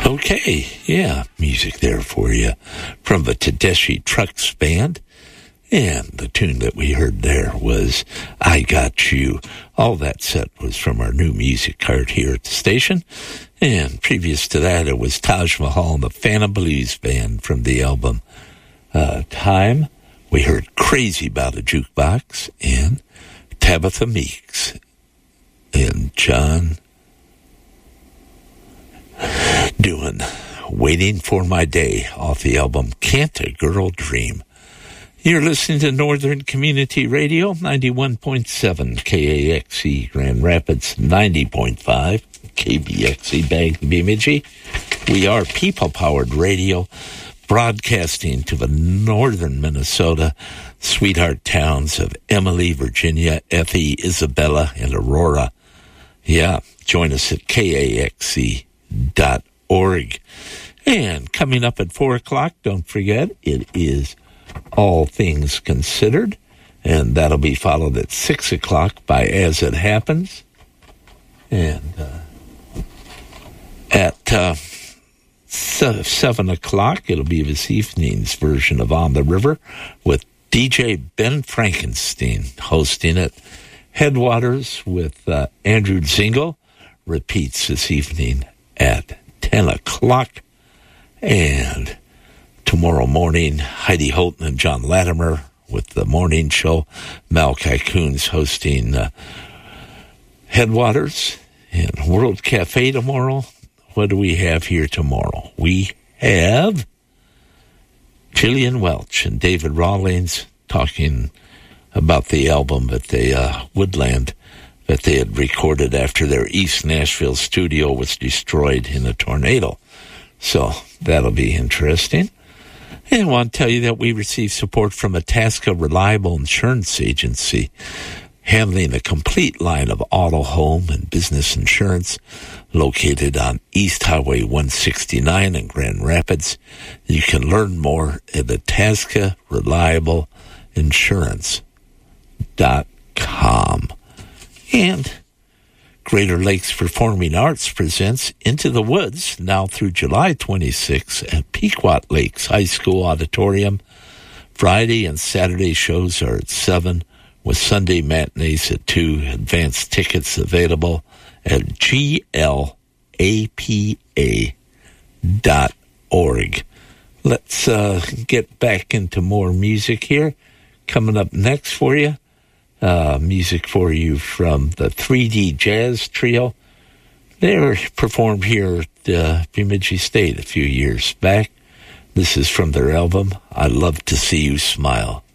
Okay, yeah, music there for you from the Tedeschi Trucks Band. And the tune that we heard there was I Got You. All that set was from our new music card here at the station. And previous to that, it was Taj Mahal and the Phantom Blues Band from the album Time. We heard Crazy About a Jukebox and Tabitha Meeks and John doing Waiting for My Day off the album Can't a Girl Dream. You're listening to Northern Community Radio, 91.7 KAXE Grand Rapids, 90.5 KBXE Bemidji. We are people-powered radio, broadcasting to the northern Minnesota sweetheart towns of Emily, Virginia, Effie, Isabella, and Aurora. Yeah, join us at KAXE.org. And coming up at 4 o'clock, don't forget, it is All Things Considered, and that'll be followed at 6 o'clock by As It Happens. And at 7 o'clock, it'll be this evening's version of On the River with DJ Ben Frankenstein hosting it. Headwaters with Andrew Zingle repeats this evening at 10 o'clock. And tomorrow morning, Heidi Holton and John Latimer with the morning show. Malachi Coons hosting Headwaters. And World Cafe tomorrow. What do we have here tomorrow? We have Jillian Welch and David Rawlings talking about the album that they, Woodland, that they had recorded after their East Nashville studio was destroyed in a tornado. So that'll be interesting. And I want to tell you that we received support from Itasca Reliable Insurance Agency, handling a complete line of auto, home, and business insurance, located on East Highway 169 in Grand Rapids. You can learn more at ItascaReliableInsurance.com. And Greater Lakes Performing Arts presents Into the Woods, now through July 26 at Pequot Lakes High School Auditorium. Friday and Saturday shows are at 7, with Sunday matinees at 2. Advanced tickets available at glapa.org. Let's get back into more music here. Coming up next for you, music for you from the 3D Jazz Trio. They were performed here at Bemidji State a few years back. This is from their album, I Love to See You Smile.